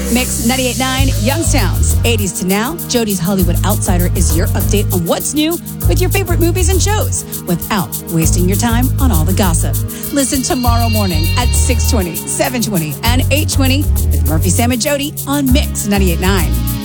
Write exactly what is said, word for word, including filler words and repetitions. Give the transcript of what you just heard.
Mix ninety-eight point nine, Youngstown's eighties to Now. Jody's Hollywood Outsider is your update on what's new with your favorite movies and shows without wasting your time on all the gossip. Listen tomorrow morning at six twenty, seven twenty, and eight twenty with Murphy, Sam, and Jody on Mix ninety-eight point nine.